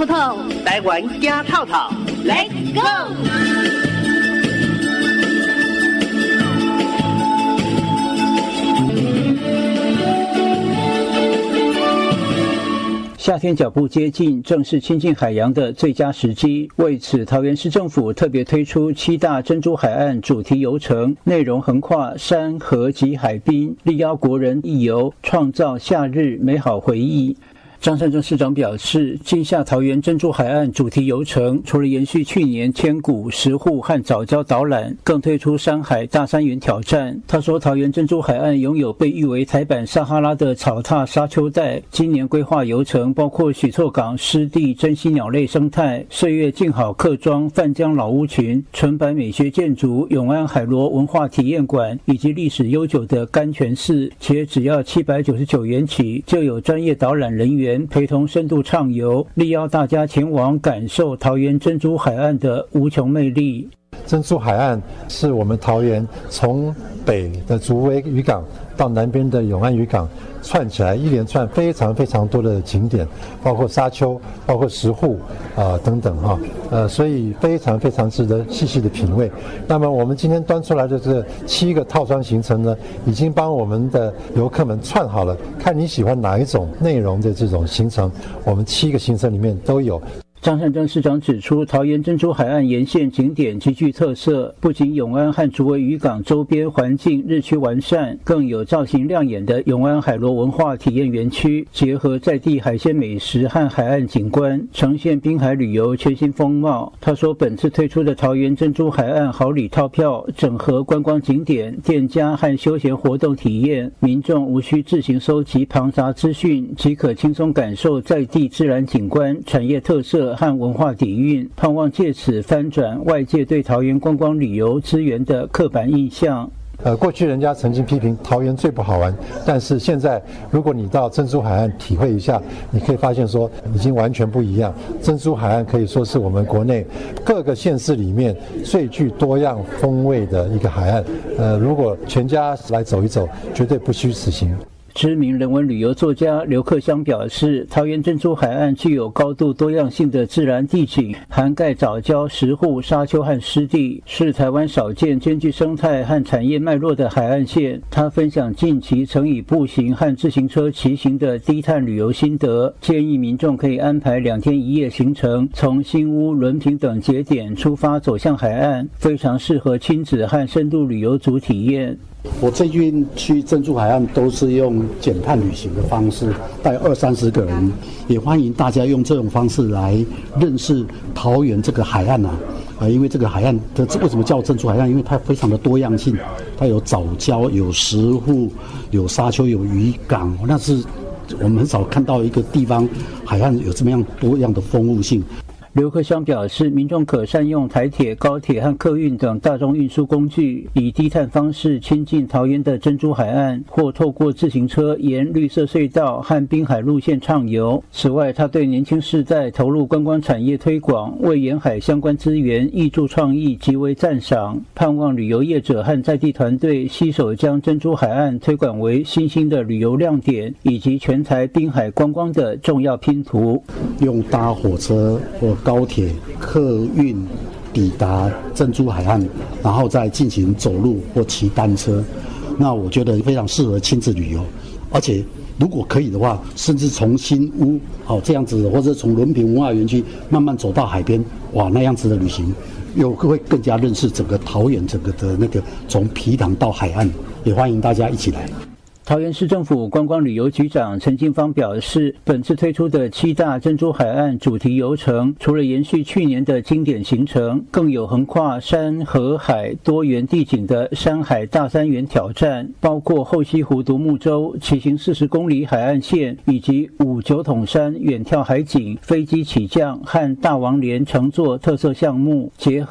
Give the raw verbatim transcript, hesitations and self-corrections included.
透透，台湾行透透 ，Let's go！ 夏天脚步接近，正是亲近海洋的最佳时机。为此，桃园市政府特别推出七大珍珠海岸主题游程，内容横跨山河及海滨，力邀国人一游，创造夏日美好回忆。张善政市长表示，今夏桃园珍珠海岸主题游程除了延续去年千古、石沪和藻礁导览，更推出山海大山园挑战。他说，桃园珍珠海岸拥有被誉为台版撒哈拉的草踏沙丘带，今年规划游程包括许厝港湿地珍稀鸟类生态、岁月静好客庄泛江老屋群、纯白美学建筑永安海螺文化体验馆，以及历史悠久的甘泉寺，且只要七百九十九元起，就有专业导览人员陪同深度畅游，力邀大家前往感受桃园珍珠海岸的无穷魅力。 珍珠海岸是我们桃园从北的竹围渔港到南边的永安渔港串起来一连串非常非常多的景点，包括沙丘，包括石沪啊、呃、等等哈，呃，所以非常非常值得细细的品味。那么我们今天端出来的这七个套装行程呢，已经帮我们的游客们串好了，看你喜欢哪一种内容的这种行程，我们七个行程里面都有。 张善政市长指出，桃园珍珠海岸沿线景点极具特色，不仅永安和竹围渔港周边环境日趋完善，更有造型亮眼的永安海螺文化体验园区，结合在地海鲜美食和海岸景观，呈现滨海旅游全新风貌。他说，本次推出的桃园珍珠海岸好礼套票，整合观光景点、店家和休闲活动体验，民众无需自行收集庞杂资讯，即可轻松感受在地自然景观、产业特色和文化底蕴，盼望借此翻转外界对桃园观光旅游资源的刻板印象。 呃，过去人家曾经批评桃园最不好玩，但是现在如果你到珍珠海岸体会一下，你可以发现说已经完全不一样。珍珠海岸可以说是我们国内各个县市里面最具多样风味的一个海岸。呃，如果全家来走一走，绝对不虚此行。 知名人文旅游作家刘克襄表示，桃园珍珠海岸具有高度多样性的自然地景，涵盖藻礁、石沪、沙丘和湿地，是台湾少见兼具生态和产业脉络的海岸线。他分享近期曾以步行和自行车骑行的低碳旅游心得，建议民众可以安排两天一夜行程，从新屋、伦平等节点出发走向海岸，非常适合亲子和深度旅游族体验。 我最近去珍珠海岸都是用减碳旅行的方式，带二三十个人，也欢迎大家用这种方式来认识桃园这个海岸啊。呃，因为这个海岸的为什么叫珍珠海岸？因为它非常的多样性，它有藻礁、有石沪、有沙丘、有渔港，那是我们很少看到一个地方海岸有这么样多样的丰富性。 刘克襄表示，民众可善用台铁、高铁和客运等大众运输工具，以低碳方式亲近桃园的珍珠海岸，或透过自行车沿绿色隧道和滨海路线畅游。此外，他对年轻世代投入观光产业推广、为沿海相关资源挹注创意极为赞赏，盼望旅游业者和在地团队携手将珍珠海岸推广为新兴的旅游亮点，以及全台滨海观光的重要拼图。 用搭火车或高铁、客运抵达珍珠海岸，然后再进行走路或骑单车，那我觉得非常适合亲子旅游。而且如果可以的话，甚至从新屋好这样子，或者从伦平文化园区慢慢走到海边，哇，那样子的旅行又会更加认识整个桃园整个的那个从皮塘到海岸，也欢迎大家一起来。 桃园市政府观光旅游局长陈进芳表示，本次推出的七大珍珠海岸主题游程，除了延续去年的经典行程，更有横跨山河海多元地景的山海大山园挑战，包括后溪湖独木舟骑行四十公里海岸线，以及五九桶山远眺海景、飞机起降和大王莲乘坐特色项目结合